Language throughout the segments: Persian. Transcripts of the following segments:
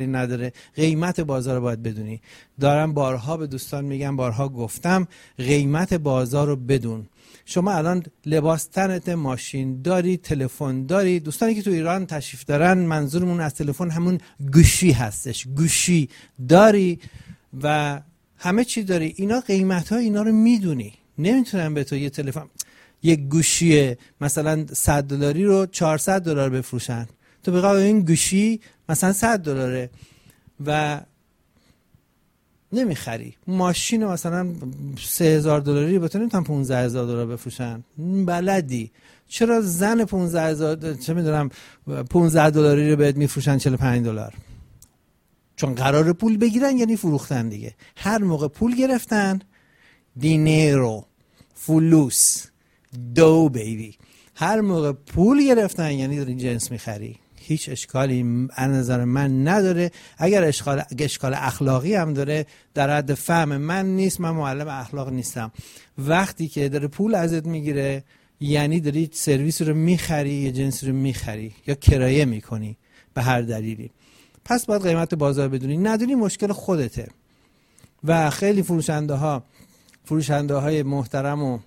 نداره. قیمت بازار رو باید بدونی. دارم بارها به دوستان میگم، بارها گفتم، قیمت بازار رو بدون. شما الان لباس تنت، ماشین داری، تلفن داری. دوستانی که تو ایران تشریف دارن، منظورمون از تلفن همون گوشی هستش. گوشی داری و همه چی داری. اینا قیمت ها اینا رو میدونی. نمیتونن به تو یه تلفن، یک گوشی مثلا $100 رو $400 بفروشن. تو بگو این گوشی مثلا $100 و نمیخری. ماشین مثلا $3000 بتونیم تا $15000 بفروشن. بلدی؟ چرا زن $15000 چه میدونم $15 رو بهت میفروشن $45؟ چون قرار پول بگیرن، یعنی فروختن دیگه. هر موقع پول گرفتن، دینیرو، فلوس، دو بیبی، هر موقع پول گرفتن یعنی داری جنس میخری. هیچ اشکالی از نظر من نداره. اگر اشکال اخلاقی هم داره، در حد فهم من نیست. من معلم اخلاق نیستم. وقتی که داره پول ازت میگیره یعنی داری سرویس رو میخری یا جنس رو میخری یا کرایه میکنی به هر دلیلی. پس باید قیمت بازار بدونی. ندونی مشکل خودته. و خیلی فروشنده های محترم و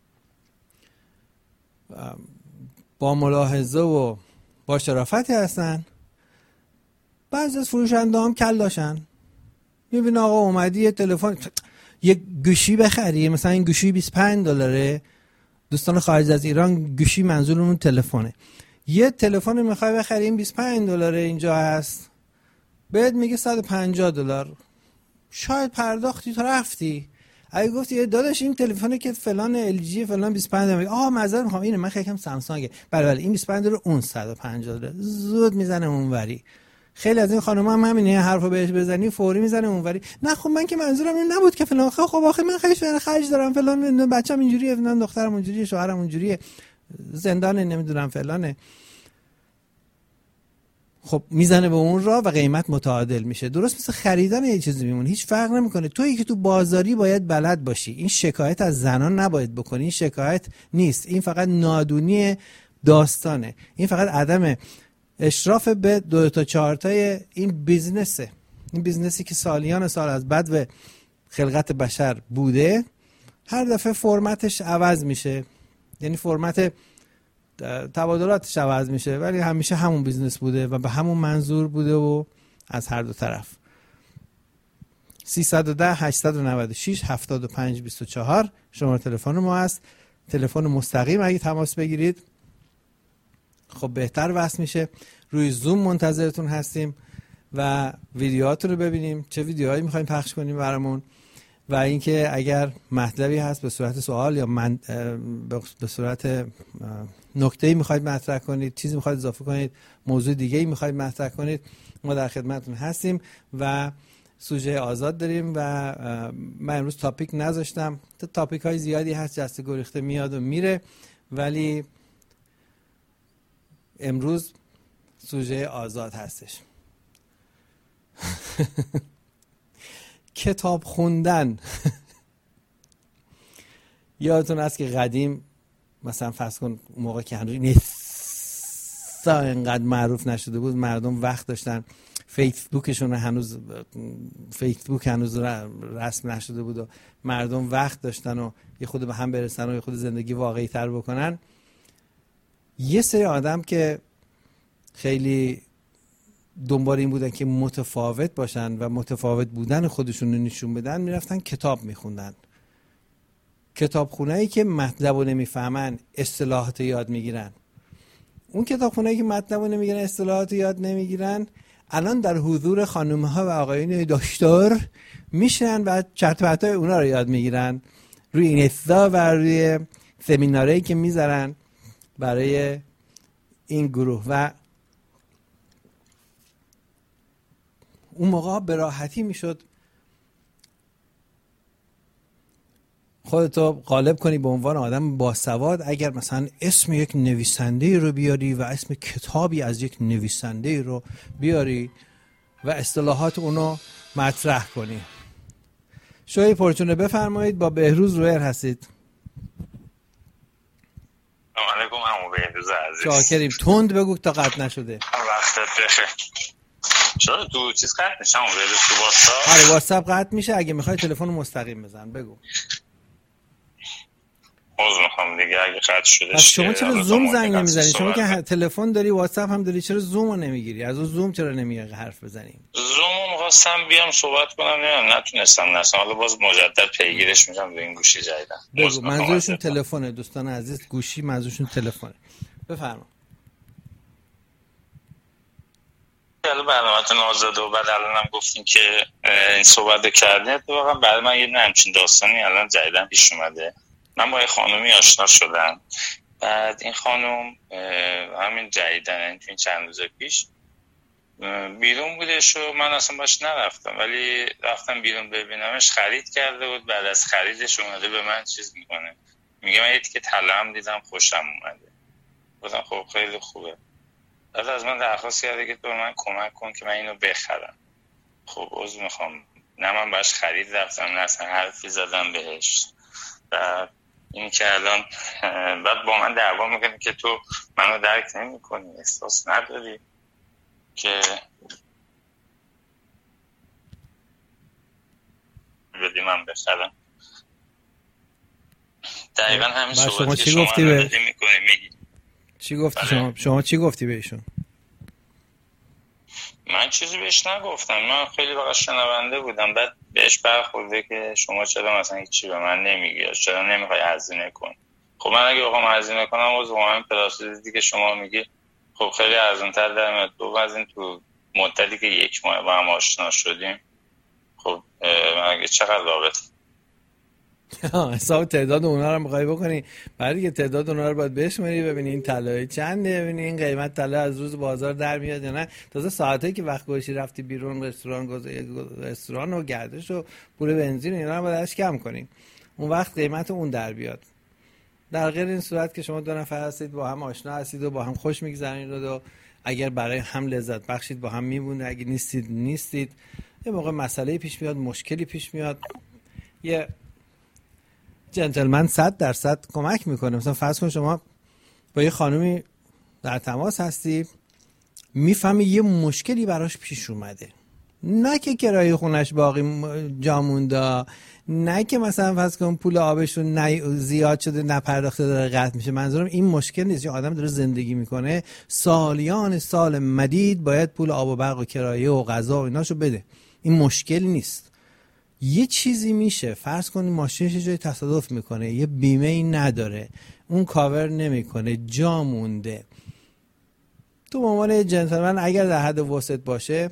با ملاحظه و با شرافتی هستن. بعضی از فروشنده هم کل داشتن. میبین آقا اومدی یه تلفن، یه گوشی بخری، مثلا این گوشی $25. دوستان خارج از ایران، گوشی منظورمون تلفنه. یه تلفن میخوای بخری، این $25 اینجا هست، بهت میگه $150. شاید پرداختی تو رفتی. اگه گفتی داداش این تلفنه که فلان ال جی فلان $25، معذرت میخوام اینه، من خیلی سامسونگه، بله این $25 اون $150، زود میزنه اونوری. خیلی از این خانم‌ها هم همینه، حرفو بهش بزنی فوری میزنه اونوری. نه خب من که منظورم این نبود که فلان، خب آخه من خیلی خرج دارم فلان، بچه‌م اینجوریه، فلان دخترم اونجوریه، شوهرم اونجوریه، زندانه، نمیدونم فلانه. خب میزنه به اون راه و قیمت متعادل میشه. درست مثل خریدن یه چیزی میمونه، هیچ فرق نمیکنه. تویی که تو بازاری باید بلد باشی. این شکایت از زنان نباید بکنی. این شکایت نیست، این فقط نادونی داستانه. این فقط عدم اشراف به 2 تا 4 تای این بیزنسه. این بیزنسی که سالیان سال از بدو خلقت بشر بوده، هر دفعه فرمتش عوض میشه. یعنی فرمت تبادلاتش عوض میشه، ولی همیشه همون بیزنس بوده و به همون منظور بوده و از هر دو طرف. 310 896 7524 شماره تلفن ما هست. تلفن مستقیم اگه تماس بگیرید خب بهتر وصل میشه. روی زوم منتظرتون هستیم و ویدیوهاتون رو ببینیم، چه ویدیوهایی میخوایم پخش کنیم برامون، و اینکه اگر مطلبی هست به صورت سوال یا به صورت نکته‌ای میخواید مطرح کنید، چیزی میخواید اضافه کنید، موضوع دیگه‌ای میخواید مطرح کنید، ما در خدمتتون هستیم و سوژه آزاد داریم. و من امروز تاپیک نذاشتم، تاپیک های زیادی هست، جسته گریخته میاد و میره، ولی امروز سوژه آزاد هستش. کتاب خوندن. یادتون هست که قدیم مثلا فرض کن موقع که هنوز اینستا اینقدر معروف نشده بود، مردم وقت داشتن، فیسبوک هنوز رسم نشده بود و مردم وقت داشتن و یه خود به هم برسن و یه خود زندگی واقعی تر بکنن. یه سری آدم که خیلی دنبال این بودن که متفاوت باشن و متفاوت بودن خودشون رو نشون بدن، میرفتن کتاب میخوندن. کتابخونه‌ای که مطلب رو نمیفهمن اصطلاحات یاد میگیرن. اون کتابخونه‌ای که مطلب رو نمیگیرن اصطلاحات یاد نمیگیرن، الان در حضور خانم‌ها و آقایون دکتر میشن و چرت و پرتای اونا رو یاد میگیرن روی اینستا و روی سمینارایی که میذارن برای این گروه. و اون موقع به راحتی میشد خودتو غالب کنی به عنوان آدم باسواد اگر مثلا اسم یک نویسنده رو بیاری و اسم کتابی از یک نویسنده رو بیاری و اصطلاحات اونو مطرح کنی. شوی پرچونه بفرمایید، با بهروز رویر هستید. سلام علیکم عمو بهروز عزیز. شاکریم. تند بگو تا قطع نشده. وقتت بخیر. چرا تو چیز قطع میشه؟ تو واتساپ؟ آره واتساپ قطع میشه. اگه میخوای تلفن مستقیم بزن بگو. عذر میخوام دیگه اگه قطع شده. پس شما چرا زوم زنگ نمیزنی؟ شما که تلفن داری واتساپ هم داری، چرا زوم رو نمیگیری؟ از اون زوم چرا نمیای حرف بزنیم؟ زوم می‌خواستم بیام صحبت کنم نتونستم. حالا باز مجدد پیگیرش میشم به این گوشی جدیدن. بگو منظورشون تلفنه دوستان عزیز، گوشی منظورشون تلفنه. بفرما. حالا برنامه‌تون آزاده و بعد الانم گفتین که این صحبت کردین. اتفاقا برای من یه همچین داستانی الان جدیدن پیش اومده. من با یه خانومی آشنا شدم. بعد این خانم همین جدیدن این چند روز پیش بیرون بودش و من اصلا باش نرفتم، ولی رفتم بیرون ببینمش. خرید کرده بود. بعد از خریدش اومده به من چیز میکنه، میگه من یه تیکه طلا هم دیدم خوشم اومده. گفتم خب خیلی خوبه. بعد از من درخواست کرده که تو من کمک کن که من اینو بخرم. خب عذر میخوام، نه من باش خرید رفتم نه اصلا حرفی زدم بهش. بعد این که الان بعد با من دعوا میکنه که تو منو درک نمیکنی، احساس نداری که بدی من بخرم. دقیقا همین صحبتی که شما داری میکنی. چی گفتی شما چی گفتی بهشون؟ من چیزی بهش نگفتم، من خیلی واقعا شنونده بودم. بعد بهش برخورده که شما چرا مثلا هیچی به من نمیگی، چرا نمیخوای هزینه کنی. خب من اگه بخوام هزینه کنم از همین پلاسیدی که شما میگی خب خیلی ارزان‌تر در میاد. تو از این تو مدتی که 1 ماه با هم آشنا شدیم، خب من چقدر رابطه حساب تعداد اونا رو می‌خوای بکنی، برای که تعداد اونا رو باید بشماری ببینی این طلای چنده، ببینی این قیمت طلا از روز بازار در میاد یا نه. تازه ساعتی که وقت گذاشتی رفتی بیرون رستوران و گردش و پول بنزین اینا رو باید کم کنی، اون وقت قیمت اون در بیاد. در غیر این صورت که شما 2 نفر هستید، با هم آشنا هستید و با هم خوش می‌گذرونید و اگر برای هم لذت بخشید با هم میمونه، اگه نیستید یه موقع مسئله پیش میاد، مشکلی پیش میاد. یه جنتلمن 100% کمک میکنه. مثلا فرض کن شما با یه خانومی در تماس هستی، میفهمی یه مشکلی براش پیش اومده، نه که کرایه خونش باقی جا مونده، نه که مثلا فرض کن پول آبش رو زیاد شده نپرداخته داره قطع میشه. منظورم این مشکل نیست. یه آدم داره زندگی میکنه سالیان سال مدید باید پول آب و برق و کرایه و غذا و ایناشو بده، این مشکل نیست. یه چیزی میشه، فرض کنید ماشینش یه جای تصادف میکنه، یه بیمه ای نداره، اون کاور نمیکنه، جا مونده. تو به عنوان جنتلمن اگر در حد وسط باشه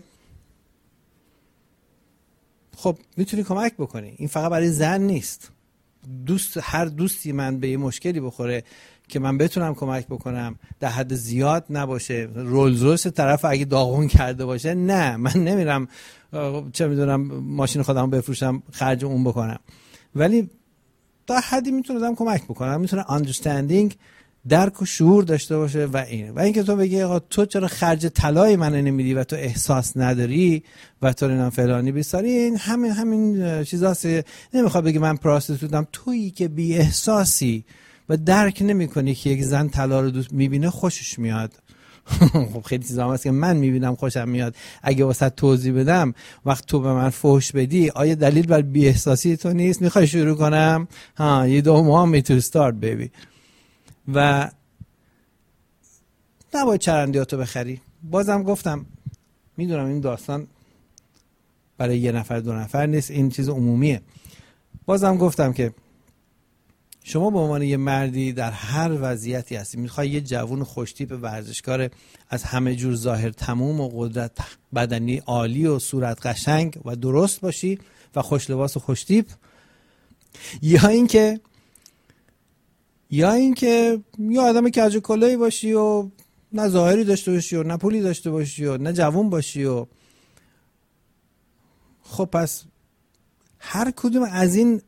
خب میتونی کمک بکنی. این فقط برای زن نیست. هر دوستی من به یه مشکلی بخوره که من بتونم کمک بکنم، در حد زیاد نباشه. رولز رویس طرف اگه داغون کرده باشه، نه من نمیرم چه میدونم ماشین خودم بفروشم خرج اون بکنم، ولی تا حدی میتونم کمک بکنم. میتونه understanding، درک و شعور داشته باشه و اینه. و اینکه تو بگی آقا تو چرا خرج طلای من نمیدی و تو احساس نداری و تو اینم فلانی بیساری، این همین چیزاست. نمیخواد بگی من پراستیتوتم. تویی که بی احساسی و درک نمیکنی که یک زن طلا رو دوست میبینه خوشش میاد. خب خیلی چیزا هست که من میبینم خوشم میاد. اگه واسه توضیح بدم وقت تو به من فحش بدی، آیا دلیل بر بی احساسی تو نیست؟ میخوای شروع کنم؟ you don't want me to start baby. و نباید چرندیاتو بخری. بازم گفتم میدونم این داستان برای 1 نفر 2 نفر نیست، این چیز عمومیه. بازم گفتم که شما به عنوان یه مردی در هر وضعیتی هستی، میخوای یه جوون خوشتیپ ورزشکار از همه جور ظاهر تموم و قدرت بدنی عالی و صورت قشنگ و درست باشی و خوش لباس و خوشتیپ، یا اینکه یه آدم کج و کله‌ای باشی و نه ظاهری داشته باشی و نه پولی داشته باشی و نه جوون باشی و خب پس هر کدوم از این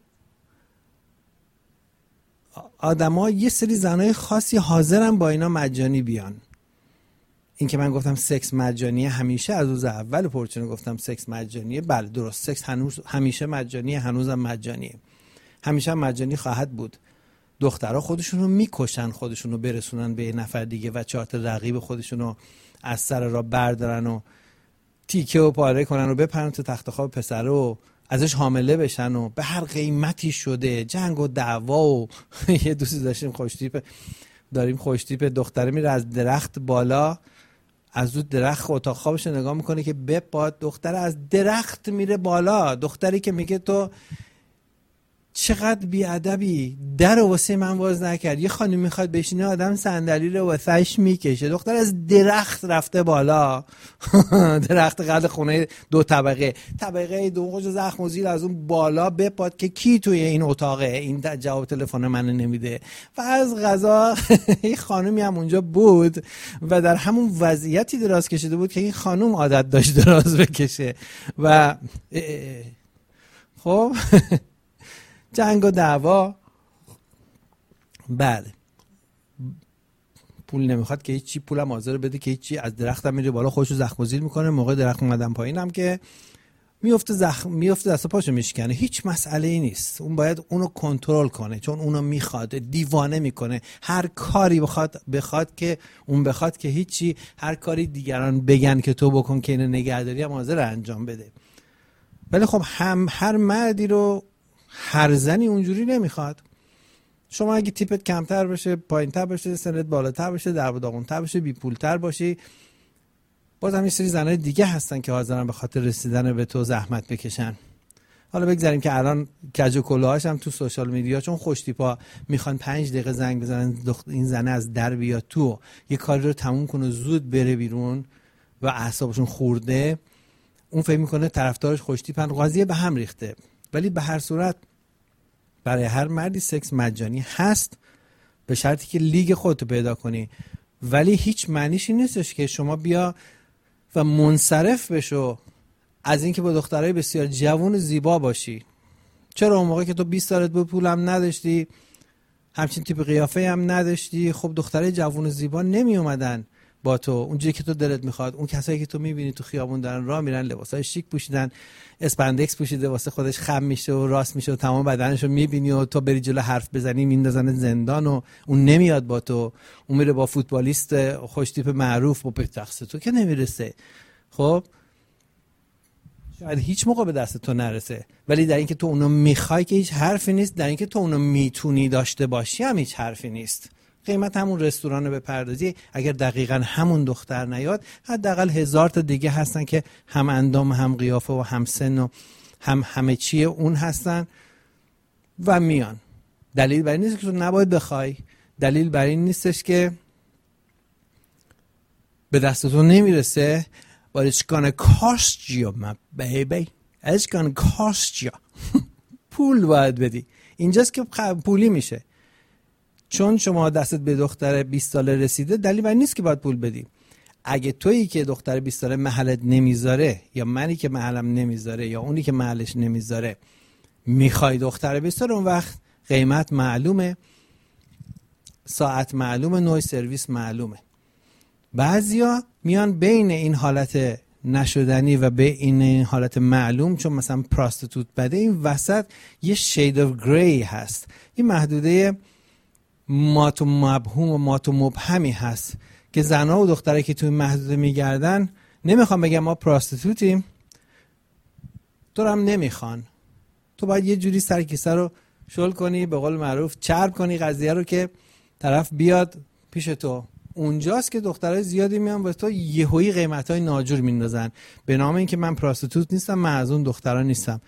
آدما یه سری زنای خاصی حاضرن با اینا مجانی بیان. این که من گفتم سکس مجانیه، همیشه از روز اول پورچینو گفتم سکس مجانیه. بله درست، سکس همیشه مجانیه، هنوزم مجانیه، همیشه هم مجانی خواهد بود. دخترها خودشون رو میکشن خودشون رو برسونن به یه نفر دیگه و 4 تا رقیب خودشون رو از سر راه بردارن و تیکه و پاره کنن و بپرن تو تخت خواب پسر رو ازش حامله بشن و به هر قیمتی شده جنگ و دعوا و یه دوستی داریم خوشتیپ دختره میره از درخت بالا، از اون درخت اتاق خوابش نگاه میکنه که بپاد، دختره از درخت میره بالا، دختری که میگه تو چقدر بیادبی، در واسه من باز نکرد، یه خانم میخواد بشینه آدم صندلی رو واسش میکشه، دختر از درخت رفته بالا درخت قد خونه 2 طبقه دوم زخم و زیل از اون بالا بپاد که کی توی این اتاقه، این جواب تلفن من نمیده. و از قضا این خانومی هم اونجا بود و در همون وضعیتی دراز کشیده بود که این خانوم عادت داشت دراز بکشه و خب جنگ و دعوا. بله پول نمیخواد که هیچی، پولم حاضر بده که هیچی، از درختم میره بالا خودشو زخم و زیل میکنه، موقع درخت اومدن پایینم که میفته دست پاشو میشکنه، هیچ مسئله ای نیست. اون باید اونو کنترل کنه چون اونو میخواد، دیوانه میکنه، هر کاری بخواد که اون بخواد که هیچی، هر کاری دیگران بگن که تو بکن که اینو نگهداری هم حاضر انجام بده. ولی خب هر مردی رو هر زنی اونجوری نمیخواد. شما اگه تیپت کمتر بشه، پایینتر بشه، سنت بالاتر بشه، در و داغونتر بشه، بی پولتر باشی، باز هم یه سری زنای دیگه هستن که حاضرن به خاطر رسیدن به تو زحمت بکشن. حالا بگذاریم که الان کج و کلاهاش هم تو سوشال میدیا چون خوش تیپا میخوان 5 دقیقه زنگ بزنن این زنه از در بیاد تو، یه کاری رو تموم کنه زود بره بیرون و اعصابشون خورده، اون فکر میکنه طرفدارش خوش تیپن، قضیه به هم ریخته. ولی به هر صورت برای هر مردی سکس مجانی هست به شرطی که لیگ خودتو پیدا کنی. ولی هیچ معنیش این نیستش که شما بیا و منصرف بشو از اینکه با دخترای بسیار جوان و زیبا باشی. چرا اون موقع که تو 20 سالت بود پولم نداشتی، همچین تیپ قیافه هم نداشتی، خب دخترای جوان و زیبا نمی اومدن با تو اونجوری که تو دلت میخواد. اون کسایی که تو میبینی تو خیابون دارن راه میرن، لباسای شیک پوشیدن، اسپندکس پوشیده، واسه خودش خم میشه و راست میشه و تمام بدنشو میبینی و تو بری جلو حرف بزنی میندازن زندان و اون نمیاد با تو، اون میره با فوتبالیست خوش تیپ معروف با پتاخس، تو که نمیرسه. خب شاید هیچ موقع به دست تو نرسه، ولی در اینکه تو اونو میخوای که هیچ حرفی نیست، در اینکه تو اونو میتونی داشته باشی هم هیچ حرفی نیست. قیمت همون رستوران رو بپردازی، اگر دقیقاً همون دختر نیاد حداقل 1000 تا دیگه هستن که هم اندام هم قیافه و هم سن و همه چیه اون هستن و میان. دلیل بر این نیست که تو نباید بخوای، دلیل بر این نیستش که به دست تو نمیرسه. But it's gonna cost you my baby, it's gonna cost you. پول باید بدی. اینجاست که پولی میشه. چون شما دستت به دختر 20 ساله رسیده دلیل بر نیست که باید پول بدی. اگه تویی که دختر 20 ساله محلت نمیذاره، یا منی که محلم نمیذاره، یا اونی که محلش نمیذاره میخوای دختر 20 ساله، اون وقت قیمت معلومه، ساعت معلومه، نوع سرویس معلومه. بعضیا میان بین این حالت نشدنی و به این حالت معلوم، چون مثلا پراستیتوت بده، این وسط یه شید اف گری هست، این محدوده مات و مبهم و مات و مبهمی هست که زنها و دخترایی که توی محدوده میگردن نمیخوان بگم ما پراستیتوتیم، تو هم نمیخوان. تو باید یه جوری سر کیسه رو شل کنی، به قول معروف چرب کنی قضیه رو که طرف بیاد پیش تو. اونجاست که دخترای زیادی میان و تو یهویی قیمتای ناجور میندازن به نام اینکه من پراستیتوت نیستم، من از اون دخترا نیستم.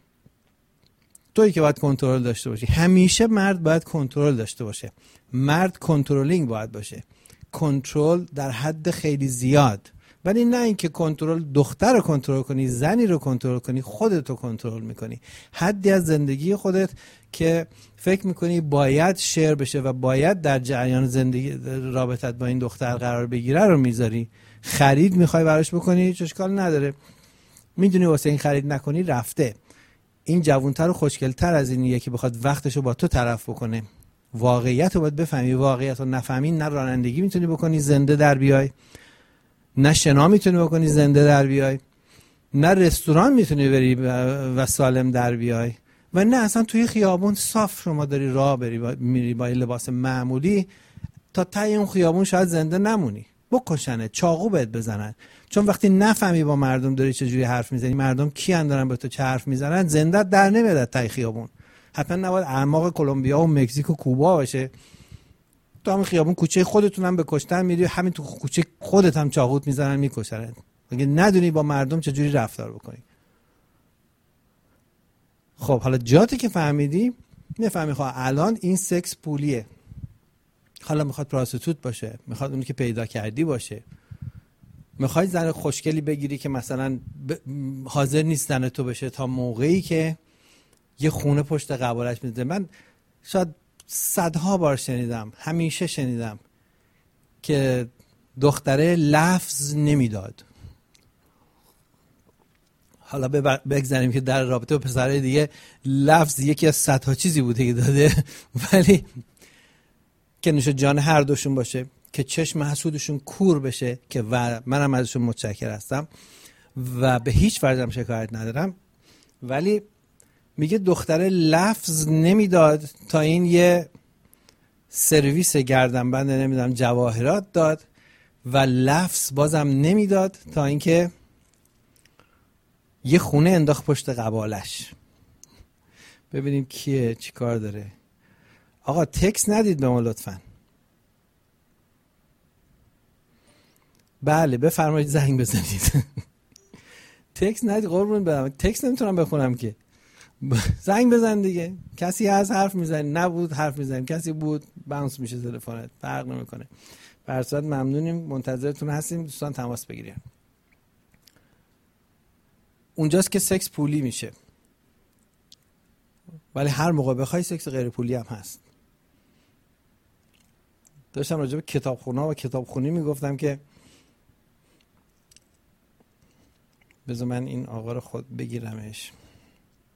تویی که باید کنترل داشته باشی. همیشه مرد باید کنترل داشته باشه، مرد کنترلینگ باید باشه، کنترل در حد خیلی زیاد. ولی نه اینکه کنترل دختر رو کنترل کنی، زنی رو کنترل کنی، خودت رو کنترل میکنی. حدی از زندگی خودت که فکر میکنی باید شیر بشه و باید در جریان زندگی رابطت با این دختر قرار بگیره رو میذاری. خرید میخوای براش بکنی، هیچ اشکال نداره، میدونی واسه این خرید نکنی رفته. این جوانتر و خوشگلتر از اینیه که بخواد وقتشو با تو طرف بکنه. واقعیت رو باید بفهمی، واقعیت رو نفهمی نه رانندگی میتونی بکنی زنده در بیای، نه شنا میتونی بکنی زنده در بیای، نه رستوران میتونی بری و سالم در بیای، و نه اصلا توی خیابون صاف شما داری راه بری میری با لباس معمولی تا ته اون خیابون شاید زنده نمونی. بکشنه، چاقو بهت بزنن. چون وقتی نفهمی با مردم داری چجوری حرف میزنی، مردم کیان دارن با تو چه حرف میزنن، زندت در نمیاد تای خیابون. حتما نباید اعماق کلمبیا و مکزیک و کوبا باشه. تو همین خیابون کوچه خودتون هم به کشتن میری، همین تو کوچه خودت هم چاقوت میزنن میکشن. اگه ندونی با مردم چجوری رفتار بکنی. خب حالا جاتی که فهمیدی، نفهمی خب الان این سکس پولیه. حالا میخواد پراستیتوت باشه، میخواد اونی که پیدا کردی باشه، میخوای زن خوشگلی بگیری که مثلا حاضر نیست زن تو بشه تا موقعی که یه خونه پشت قبالش میده. من شاید صدها بار شنیدم، همیشه شنیدم که دختره لفظ نمیداد. حالا بگذاریم که در رابطه با پسرای دیگه لفظ یکی از صدها چیزی بوده که داده، ولی که نوش جان هر دوشون باشه، که چشم حسودشون کور بشه، که منم ازشون متشکر هستم و به هیچ وجه شکایت ندارم. ولی میگه دختره لفظ نمیداد تا این یه سرویس گردنبند نمیدونم جواهرات داد، و لفظ بازم نمیداد تا اینکه یه خونه انداخت پشت قبالش. ببینیم کیه، چی کار داره. آقا تکس ندید به ما لطفاً. بله بفرمایید زنگ بزنید. تکس ندید قربون برم، تکس نمیتونم بخونم که. زنگ بزن دیگه. کسی هست حرف میزنی، نبود حرف میزنیم، کسی بود باunce میشه تلفنت، فرق نمیکنه. به هر صورت ممنونیم، منتظرتون هستیم دوستان، تماس بگیرید. اونجاست که سکس پولی میشه، ولی هر موقع بخوای سکس غیر پولی هم هست. داشتم راجع به کتابخونه و کتابخونی میگفتم که بذار من این آقا رو خود بگیرمش.